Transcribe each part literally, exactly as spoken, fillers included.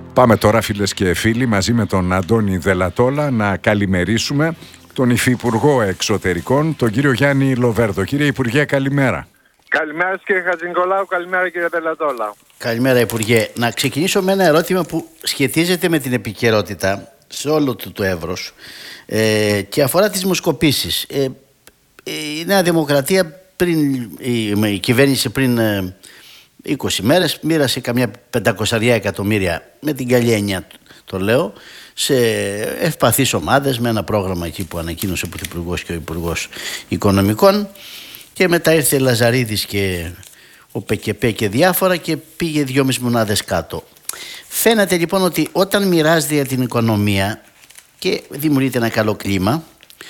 Πάμε τώρα, φίλες και φίλοι, μαζί με τον Αντώνη Δελατόλα να καλημερίσουμε τον Υφυπουργό Εξωτερικών, τον κύριο Γιάννη Λοβέρδο. Κύριε Υπουργέ, καλημέρα. Καλημέρα κύριε Χατζηνικολάου, καλημέρα κύριε Δελατόλα. Καλημέρα Υπουργέ. Να ξεκινήσω με ένα ερώτημα που σχετίζεται με την επικαιρότητα σε όλο του το εύρος ε, και αφορά τις δημοσκοπήσεις. Ε, η Νέα Δημοκρατία, πριν, η, η κυβέρνηση πριν ε, είκοσι μέρες μοίρασε καμιά πεντακόσια εκατομμύρια, με την καλή έννοια το λέω, σε ευπαθείς ομάδες, με ένα πρόγραμμα εκεί που ανακοίνωσε ο Πρωθυπουργός και ο Υπουργός Οικονομικών, και μετά ήρθε Λαζαρίδης και ο ΠΚΠ και διάφορα και πήγε δυόμιση μονάδες κάτω. Φαίνεται λοιπόν ότι όταν μοιράζεται για την οικονομία και δημιουργείται ένα καλό κλίμα,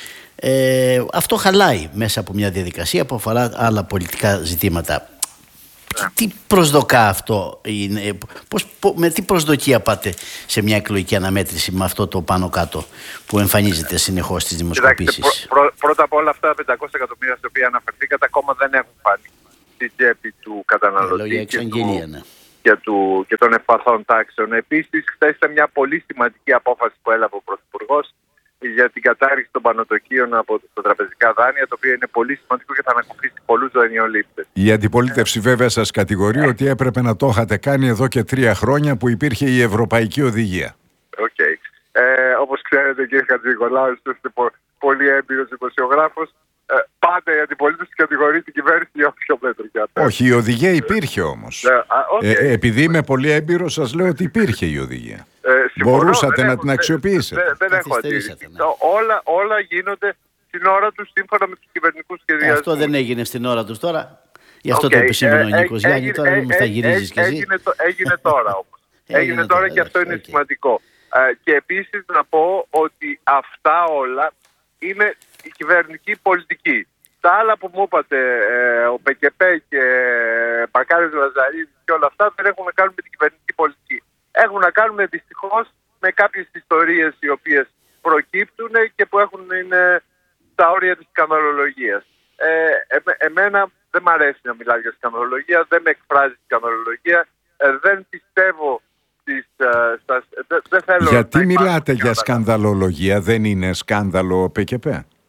ε, αυτό χαλάει μέσα από μια διαδικασία που αφορά άλλα πολιτικά ζητήματα. Τι προσδοκά αυτό, είναι, πώς, με τι προσδοκία πάτε σε μια εκλογική αναμέτρηση με αυτό το πάνω κάτω που εμφανίζεται συνεχώς στις δημοσκοπήσεις? Πρω, πρω, πρώτα απ' όλα, αυτά τα πεντακόσια εκατομμύρια στα οποία αναφερθήκατε ακόμα δεν έχουν φανεί στην τσέπη του καταναλωτή ε, και, του, ναι. και, του, και των ευπαθών τάξεων. Επίσης, χθες ήταν μια πολύ σημαντική απόφαση που έλαβε ο Πρωθυπουργός για την κατάργηση των πανωτοκίων από τα τραπεζικά δάνεια, το οποίο είναι πολύ σημαντικό και θα ανακουφίσει πολλούς δανειολήπτες. Η αντιπολίτευση βέβαια σας κατηγορεί ότι έπρεπε να το είχατε κάνει εδώ και τρία χρόνια που υπήρχε η Ευρωπαϊκή Οδηγία. Οκ. Okay. Ε, όπως ξέρετε κύριε Χατζηνικολάου, είστε πολύ έμπειρος δημοσιογράφος. Ε, πάντα η αντιπολίτευση κατηγορεί την κυβέρνηση για όποιο μέτρο και αυτό. Όχι, η οδηγία υπήρχε όμως. Ε, okay. ε, επειδή είμαι πολύ έμπειρος, σας λέω ότι υπήρχε η οδηγία. Ε, συμφωνώ, Μπορούσατε να έχω, την αξιοποιήσετε. Δεν, δεν έχω αντίρρηση. Ναι. Όλα, όλα γίνονται στην ώρα τους σύμφωνα με τους κυβερνητικούς σχεδιασμούς. Αυτό δεν έγινε στην ώρα τους τώρα. Γι' αυτό okay. το επισήμενε ο Νίκος ε, Γιάννη. Τώρα δεν μου θα γυρίζεις κι εσύ. Έγινε, έγινε τώρα όμως. έγινε, έγινε τώρα και αυτό είναι okay. σημαντικό. Ε, και επίσης να πω ότι αυτά όλα είναι η κυβερνητική πολιτική. Τα άλλα που μου είπατε, ε, ο ΠΚΠ και Μπακάρης Λαζαρίδης και όλα αυτά δεν έχουν να κάνουν με την κυβερνητική πολιτική. Έχουν να κάνουν δυστυχώς με κάποιες ιστορίες οι οποίες προκύπτουν και που έχουν είναι στα όρια της σκανδαλολογίας. Ε, ε, εμένα δεν μ' αρέσει να μιλάω για σκανδαλολογία, δεν με εκφράζει η σκανδαλολογία, ε, δεν πιστεύω στις, ε, στα, δε, δεν θέλω. Γιατί μιλάτε για σκανδαλολογία, δεν είναι σκάνδαλο ο ΠΚΠ?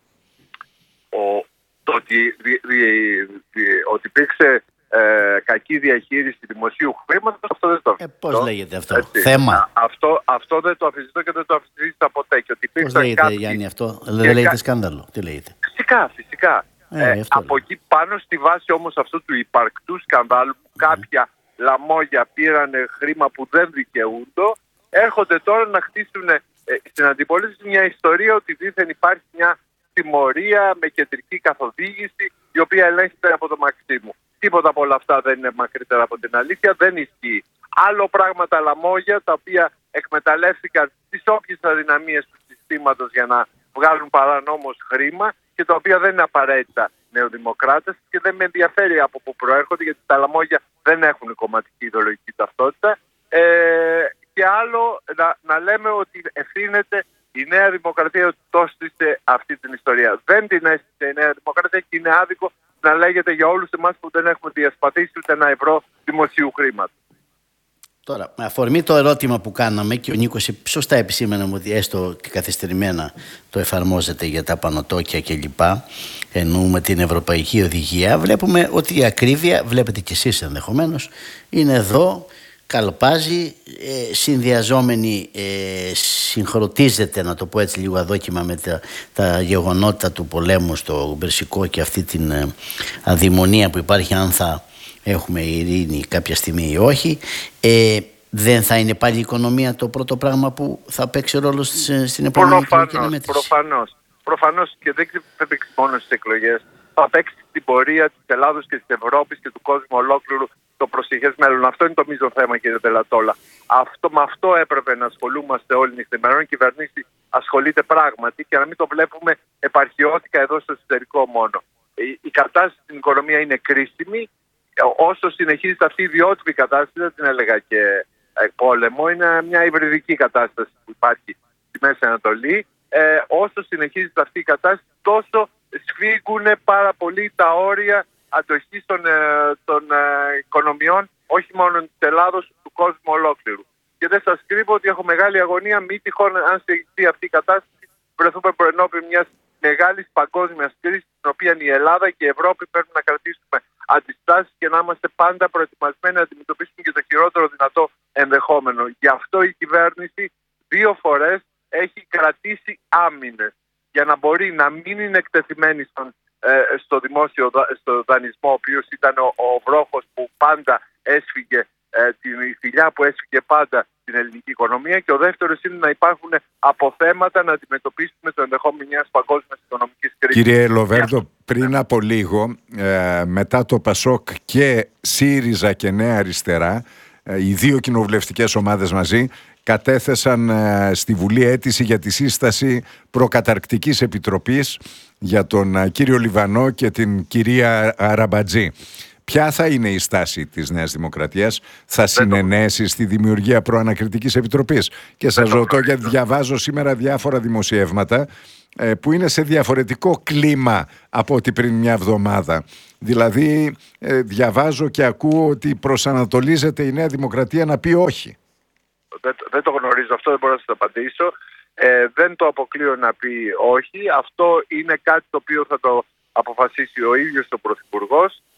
Ο, το ότι, δι, δι, δι, ότι υπήρξε Ε, κακή διαχείριση δημοσίου χρήματος, αυτό δεν το αφισβητώ. Ε, πώς λέγεται αυτό? Έτσι. Θέμα. Α, αυτό, αυτό δεν το αφισβητώ και δεν το αφισβητώ ποτέ. Και ότι πώς λέγεται κάποιοι... Γιάννη αυτό? Δεν λέγεται κα... σκάνδαλο? Τι λέγεται? Φυσικά, φυσικά. Ε, ε, από εκεί πάνω στη βάση όμως αυτού του υπαρκτού σκανδάλου που mm. κάποια λαμόγια πήραν χρήμα που δεν δικαιούνται, έρχονται τώρα να χτίσουν ε, στην αντιπολίτευση μια ιστορία ότι δήθεν υπάρχει μια τιμωρία με κεντρική καθοδήγηση η οποία ελέγχεται από το Μαξίμου. Τίποτα από όλα αυτά δεν είναι μακρύτερα από την αλήθεια, δεν ισχύει. Άλλο πράγμα τα λαμόγια τα οποία εκμεταλλεύτηκαν τις όποιες αδυναμίες του συστήματος για να βγάλουν παρανόμως χρήμα και τα οποία δεν είναι απαραίτητα νεοδημοκράτες και δεν με ενδιαφέρει από πού προέρχονται, γιατί τα λαμόγια δεν έχουν κομματική ιδεολογική ταυτότητα. Ε, και άλλο να, να λέμε ότι ευθύνεται η Νέα Δημοκρατία ότι το έστησε αυτή την ιστορία. Δεν την έστησε η Νέα Δημοκρατία και είναι άδικο να λέγεται για όλους εμάς που δεν έχουμε διασπαθήσει ούτε ένα ευρώ δημοσίου χρήματος. Τώρα, με αφορμή το ερώτημα που κάναμε και ο Νίκος σωστά επισήμανε ότι έστω και καθυστερημένα το εφαρμόζεται για τα πανωτόκια κλπ. Εννοούμε την Ευρωπαϊκή Οδηγία. Βλέπουμε ότι η ακρίβεια, βλέπετε κι εσείς ενδεχομένως, είναι εδώ, καλπάζει, ε, συνδυαζόμενη, ε, συγχρονίζεται, να το πω έτσι λίγο αδόκιμα, με τα, τα γεγονότα του πολέμου στο Περσικό και αυτή την ε, αδειμονία που υπάρχει αν θα έχουμε ειρήνη κάποια στιγμή ή όχι. Ε, δεν θα είναι πάλι η οικονομία το πρώτο πράγμα που θα παίξει ρόλο στην επόμενη εκλογική αναμέτρηση? Προφανώς. Προφανώς και δεν θα παίξει μόνο στις εκλογές. Θα παίξει στην πορεία της Ελλάδος και της Ευρώπης και του κόσμου ολόκληρου το προσεχές μέλλον. Αυτό είναι το μείζον θέμα, κύριε Δελατόλα. Αυτό, με αυτό έπρεπε να ασχολούμαστε όλοι νυχθημερών. Η κυβέρνηση ασχολείται πράγματι και να μην το βλέπουμε επαρχιώτικα εδώ στο εσωτερικό μόνο. Η, η κατάσταση στην οικονομία είναι κρίσιμη. Όσο συνεχίζεται αυτή η ιδιότυπη κατάσταση, δεν την έλεγα και ε, πόλεμο, είναι μια υβριδική κατάσταση που υπάρχει στη Μέση Ανατολή. Ε, όσο συνεχίζεται αυτή η κατάσταση, τόσο σφίγγουν πάρα πολύ τα όρια αντοχής των, ε, των ε, οικονομιών, όχι μόνο της Ελλάδος, του κόσμου ολόκληρου. και δεν σας κρύβω ότι έχω μεγάλη αγωνία μη τυχόν, αν συνεχιστεί αυτή η κατάσταση, βρεθούμε ενώπιον μιας μεγάλης παγκόσμιας κρίσης, στην οποία η Ελλάδα και η Ευρώπη πρέπει να κρατήσουμε αντιστάσεις και να είμαστε πάντα προετοιμασμένοι να αντιμετωπίσουμε και το χειρότερο δυνατό ενδεχόμενο. Γι' αυτό η κυβέρνηση δύο φορές έχει κρατήσει άμυνες για να μπορεί να μην είναι εκτεθειμένη στον, ε, στο δημόσιο στο δανεισμό, ο οποίος ήταν ο, ο βρόχος που πάντα έσφυγε, ε, την θηλιά που έσφυγε πάντα την ελληνική οικονομία, και ο δεύτερος είναι να υπάρχουν αποθέματα να αντιμετωπίσουμε το ενδεχόμενο μιας παγκόσμιας οικονομικής κρίσης. Κύριε Λοβέρδο, πριν από λίγο, ε, μετά το Πασόκ και ΣΥΡΙΖΑ και Νέα Αριστερά, ε, οι δύο κοινοβουλευτικές ομάδες μαζί, κατέθεσαν ε, στη Βουλή αίτηση για τη σύσταση προκαταρκτικής επιτροπής για τον ε, κύριο Λιβανό και την κυρία Αραμπατζή. Ποια θα είναι η στάση της Νέας Δημοκρατίας? Θα συνενέσει στη δημιουργία προανακριτικής επιτροπής? Και σας ρωτώ, γιατί διαβάζω σήμερα διάφορα δημοσιεύματα ε, που είναι σε διαφορετικό κλίμα από ό,τι πριν μια εβδομάδα. Δηλαδή ε, διαβάζω και ακούω ότι προσανατολίζεται η Νέα Δημοκρατία να πει όχι. Δεν, δεν το γνωρίζω αυτό, δεν μπορώ να σας το απαντήσω. Ε, δεν το αποκλείω να πει όχι. Αυτό είναι κάτι το οποίο θα το αποφασίσει ο ίδιος ο Πρωθυπουργός.